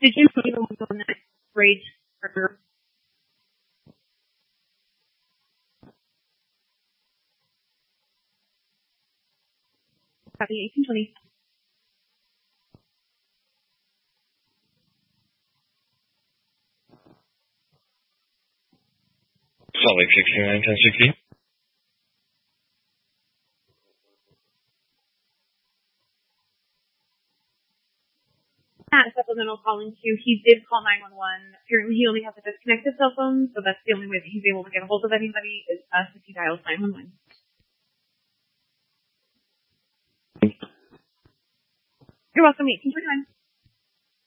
Did you even go on that rage for copy 1820? Salt Lake 69, 1060. Supplemental calling queue. He did call 911. Apparently, he only has a disconnected cell phone, so that's the only way that he's able to get a hold of anybody is us if he dials 911. You're welcome. 1829.